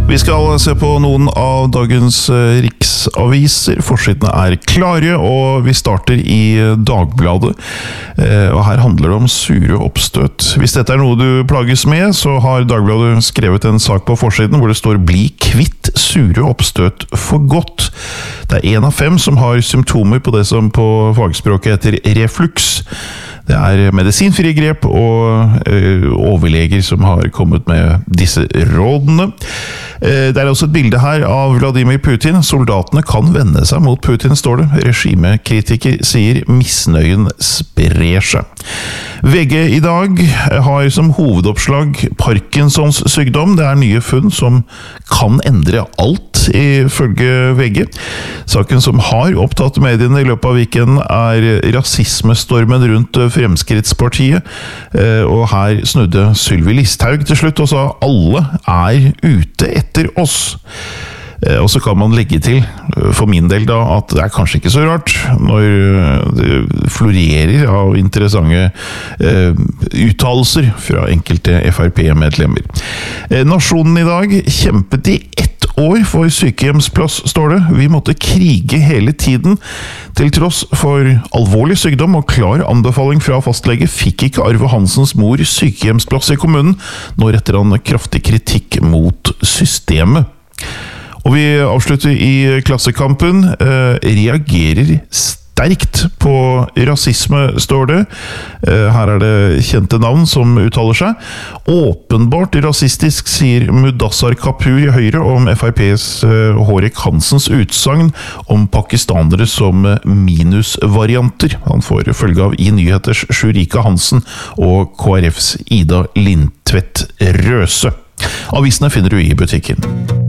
Vi skal se på noen av dagens riksaviser. Forsidene klare, og vi starter i Dagbladet. Og her handler det om sure oppstøt. Hvis dette noe du plages med, så har Dagbladet skrevet en sak på forsiden hvor det står «Bli kvitt sure oppstøt for godt». Det 1 av 5 som har symptomer på det som på fagspråket heter reflux. Det medisinfrie grep og overleger som har kommet med disse rådene. Det også et bilde her av Vladimir Putin. Soldatene kan vende seg mot Putin, står det. Regimekritiker sier misnøyen sprer seg. VG i dag har som hovedoppslag Parkinsons sykdom. Det nye funn som kan endre alt, ifølge VG. Saken som har opptatt mediene i løpet av weekenden rasismestormen rundt Fremskrittspartiet, og her snudde Sylvi Listhaug til slutt og sa alle ute etter oss. Og så kan man legge til, for min del da, at det kanskje ikke så rart når det florerer av interessante uttalelser fra enkelte FrP-medlemmer. Nasjonen i dag kjempet i 1 år for sykehjemsplass, står det. Vi måtte krige hele tiden. Til tross for alvorlig sykdom og klar anbefaling fra fastlege fikk ikke Arve Hansens mor sykehjemsplass i kommunen, nå retter han kraftig kritikk mot systemet. Og vi avslutter i Klassekampen. Reagerer sterkt på rasisme, står det. Her det kjente navn som uttaler seg. Åpenbart rasistisk, sier Mudassar Kapur i Høyre om FrPs Hårek Hansens utsagn om pakistanere som minusvarianter. Han får følge av i Nyheters Shurika Hansen og KrFs Ida Lindtvedt Røse. Avisene finner du i butikken.